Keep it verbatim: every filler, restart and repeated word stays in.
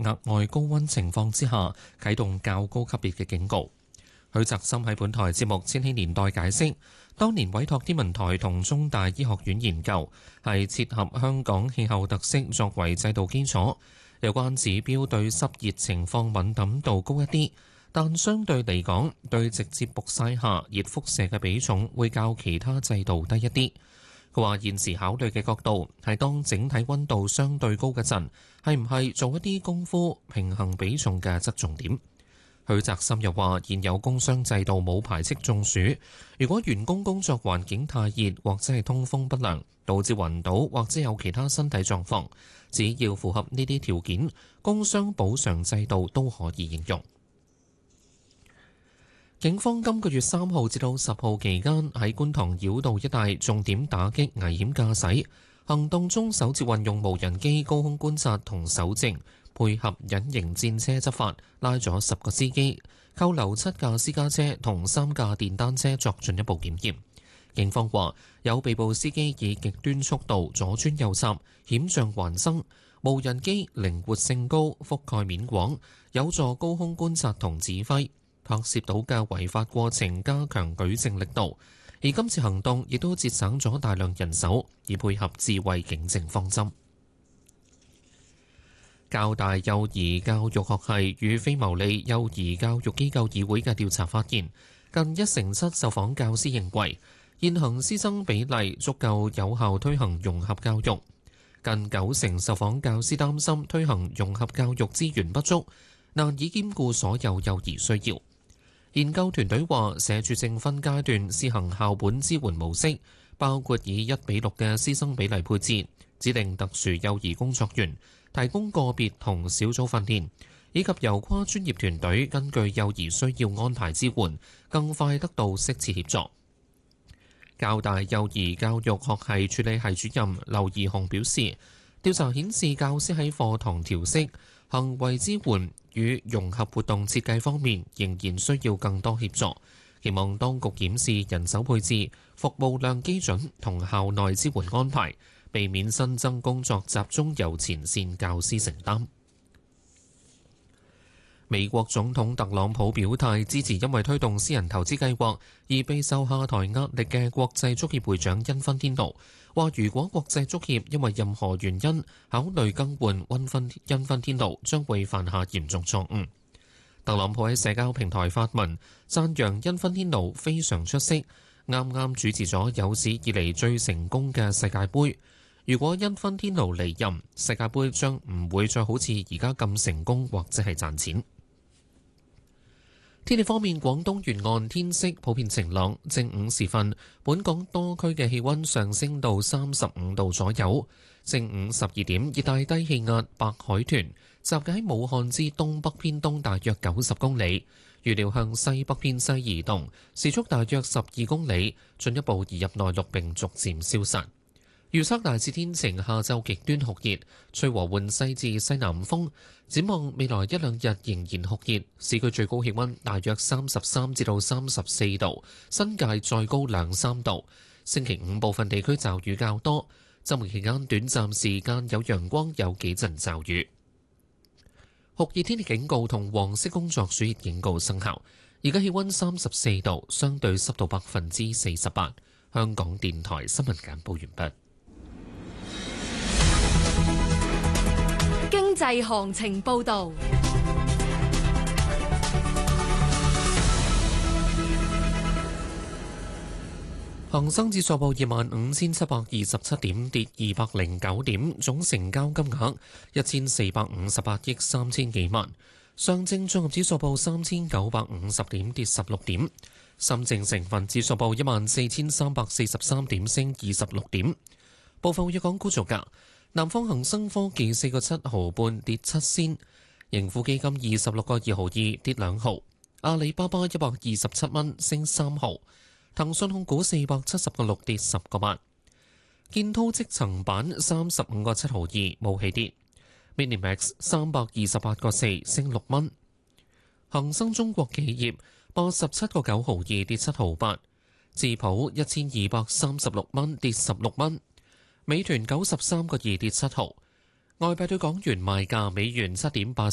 額外高溫情況之下，啟動較高級別嘅警告。許澤森喺本台節目《千禧年代》解釋，當年委託天文台同中大醫學院研究，係切合香港氣候特色作為制度基礎。有關指標對濕熱情況敏感度高一啲，但相對嚟講，對直接曝曬下熱輻射嘅比重會較其他制度低一啲。佢話現時考慮嘅角度係當整體溫度相對高嗰陣，係唔係做一啲功夫平衡比重嘅側重點。許澤森又話：現有工傷制度冇排斥中暑，如果員工工作環境太熱或者係通風不良，導致暈倒或者有其他身體狀況，只要符合呢啲條件，工傷補償制度都可以應用。警方今個月三號至到十號期間喺觀塘繞道一帶重點打擊危險駕駛行動中，首次運用無人機高空觀察同搜證，配合隱形戰車執法，拉咗十個司機，扣留七架私家車同三架電單車作進一步檢驗。警方話有被捕司機以極端速度左穿右插，險象環生。無人機靈活性高，覆蓋面廣，有助高空觀察同指揮。拍攝到嘅違法過程加強舉證力度，而今次行動亦都節省咗大量人手，以配合智慧警政方針。教大幼兒教育學系與非牟利幼兒教育機構議會嘅調查發現，近一成七受訪教師認為現行師生比例足夠有效推行融合教育，近九成受訪教師擔心推行融合教育資源不足，難以兼顧所有幼兒需要。研究團隊話，社署正分階段試行校本支援模式，包括以一比六嘅師生比例配置，指定特殊幼兒工作員，提供個別同小組訓練，以及由跨專業團隊根據幼兒需要安排支援，更快得到適切協助。教大幼兒教育學系處理系主任劉怡雄表示，調查顯示教師喺課堂調適、行為支援與融合活動設計方面仍然需要更多協助，期望當局檢視人手配置、服務量基準同校內支援安排，避免新增工作集中由前線教師承擔。美國總統特朗普表態支持因為推動私人投資計劃而備受下台壓力嘅國際足協會長因芬天奴，話如果國際足協因為任何原因考慮更換因芬因芬天奴，將會犯下嚴重錯誤。特朗普喺社交平台發文讚揚因芬天奴非常出色，啱啱主持咗有史以嚟最成功嘅世界盃。如果因芬天奴離任，世界盃將唔會再好似而家咁成功或者係賺錢。天氣方面，廣東沿岸天色普遍晴朗。正午時分，本港多區嘅氣溫上升到三十五度左右。正午十二點，熱帶低氣壓白海豚集結喺武漢之東北偏東大約九十公里，預料向西北偏西移動，時速大約十二公里，進一步移入內陸並逐漸消散。預測大致天晴，下晝極端酷熱，吹和緩西至西南風。展望未來一兩日仍然酷熱，市區最高氣溫大約三十三至到三十四度，新界再高兩三度。星期五部分地區驟雨較多，週末期間短暫時間有陽光，有幾陣驟雨。酷熱天氣警告同黃色工作暑熱警告生效。而家氣溫三十四度，相對濕度百分之四十八。香港電台新聞簡報完畢。 經濟行情報導， 恒生指數報二萬五千七百二十七點，跌二百零九點，總成交金額一千四百五十八億三千幾萬。上證綜合指數報三千九百五十點，跌十六點。深證成分指數報一萬四千三百四十三點，升二十六點。部分粵港股造價。南方恒生科技四個七毫半，跌七仙，盈富基金二十六個二毫二，跌兩毫，阿里巴巴一百二十七蚊，升三毫，騰訊控股四百七十個六，跌十個八，建滔積層板三十五個七毫二，冇起跌，Minimax 三百二十八個四，升六蚊，恒生中國企業八十七個九毫二，跌七毫八，智普一千二百三十六蚊，跌十六蚊。美團九十三個二，跌七毫，外幣對港元賣價，美元七點八